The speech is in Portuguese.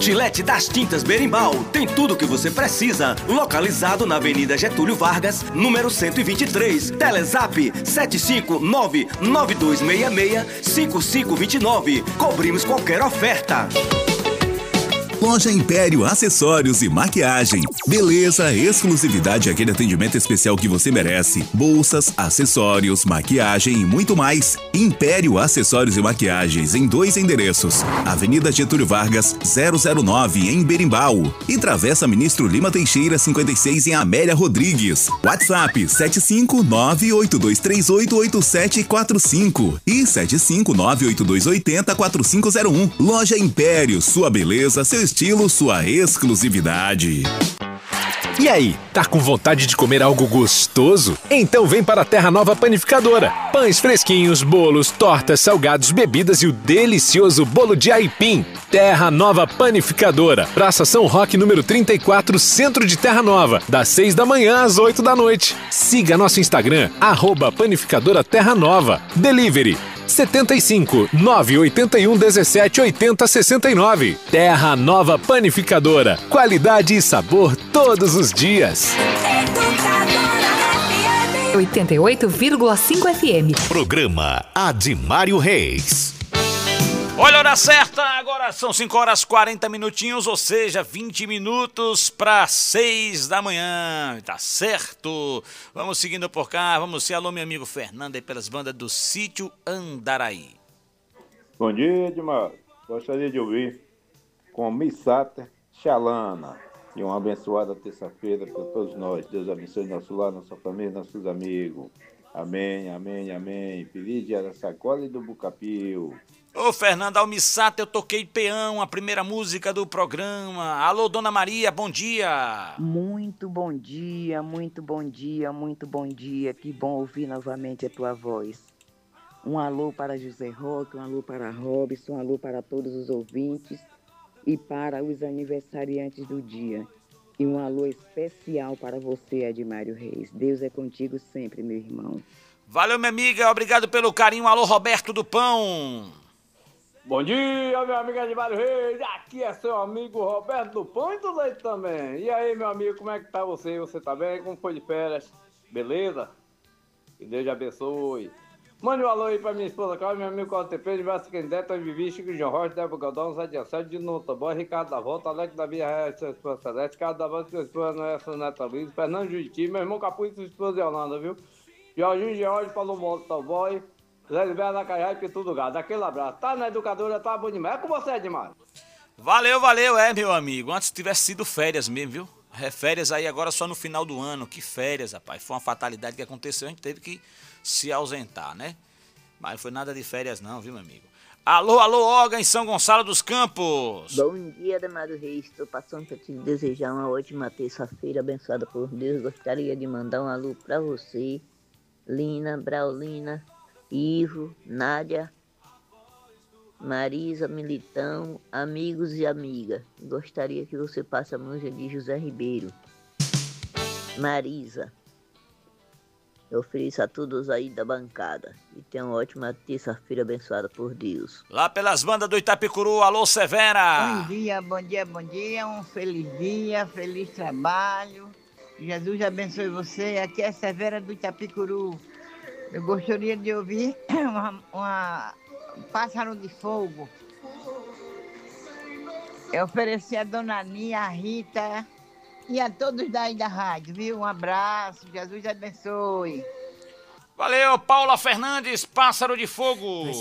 Outlet das Tintas Berimbau tem tudo o que você precisa. Localizado na Avenida Getúlio Vargas, número 123. Telezap 759-9266-5529. Cobrimos qualquer oferta. Loja Império Acessórios e Maquiagem. Beleza, exclusividade e aquele atendimento especial que você merece. Bolsas, acessórios, maquiagem e muito mais. Império Acessórios e Maquiagens em 2 endereços. Avenida Getúlio Vargas, 009 em Berimbau. E Travessa Ministro Lima Teixeira, 56 em Amélia Rodrigues. WhatsApp 75982388745 e 75982804501. Loja Império, sua beleza, seu estilo, sua exclusividade. E aí, tá com vontade de comer algo gostoso? Então vem para a Terra Nova Panificadora. Pães fresquinhos, bolos, tortas, salgados, bebidas e o delicioso bolo de aipim. Terra Nova Panificadora. Praça São Roque, número 34, Centro de Terra Nova. Das 6 da manhã às 8 da noite. Siga nosso Instagram, @Panificadora Terra Nova. Delivery 75 981 17 80 69. Terra Nova Panificadora. Qualidade e sabor todos os dias. 88,5 FM. Programa Admário Reis. Olha a hora certa, agora são 5 horas 40 minutinhos, ou seja, 20 minutos para 6 da manhã, tá certo? Vamos seguindo por cá, vamos ser alô meu amigo Fernando aí pelas bandas do Sítio Andaraí. Bom dia, Edmar. Gostaria de ouvir com Missata Xalana e uma abençoada terça-feira para todos nós. Deus abençoe nosso lar, nossa família, nossos amigos. Amém, amém, amém. Feliz de Araçacola e do Bucapio. Ô Fernando Almissata, eu toquei peão, a primeira música do programa. Alô, Dona Maria, bom dia. Muito bom dia, muito bom dia, muito bom dia. Que bom ouvir novamente a tua voz. Um alô para José Roque, um alô para Robson, um alô para todos os ouvintes e para os aniversariantes do dia. E um alô especial para você, Edmário Reis. Deus é contigo sempre, meu irmão. Valeu, minha amiga, obrigado pelo carinho. Alô, Roberto do Pão. Bom dia, meu amigo Edmário Reis, aqui é seu amigo Roberto do Pão e do Leite também. E aí, meu amigo, como é que tá você? Você tá bem? Como foi de férias? Beleza? Que Deus te abençoe. Mande um alô aí pra minha esposa Cláudia, meu amigo Cláudio TP, Diverso Quendeta, Vivi, Chico João Rocha, Débora Galdão, Zé de Assad, de Notaboy, Ricardo da Volta, Alex da Via Real, sua esposa Celeste, Carlos da Volta, sua esposa Noessa Neta Luiz, Fernando Juriti, meu irmão Capuz, sua esposa Yolanda, viu? Jorginho George, Paulo Motoboy, Zé Liberto da Caiá e Pitudo Gado. Aquele abraço. Tá na educadora, tá bom demais. É com você, Edmário. Valeu, meu amigo. Antes tivesse sido férias mesmo, viu? Férias aí agora só no final do ano. Que férias, rapaz. Foi uma fatalidade que aconteceu, a gente teve que se ausentar, né? Mas não foi nada de férias não, viu, meu amigo? Alô, Olga, em São Gonçalo dos Campos. Bom dia, Edmário Reis. Estou passando para te desejar uma ótima terça-feira abençoada por Deus. Gostaria de mandar um alô para você, Lina, Braulina, Ivo, Nádia, Marisa, Militão, amigos e amigas. Gostaria que você passe a música de José Ribeiro. Marisa, eu ofereço a todos aí da bancada. E tenha uma ótima terça-feira abençoada por Deus. Lá pelas bandas do Itapicuru, alô Severa. Bom dia, bom dia, bom dia. Um feliz dia, feliz trabalho. Jesus abençoe você. Aqui é Severa do Itapicuru. Eu gostaria de ouvir um pássaro de fogo. Eu ofereci a Dona Nia, a Rita e a todos daí da rádio, viu? Um abraço, Jesus abençoe. Valeu, Paula Fernandes, Pássaro de Fogo.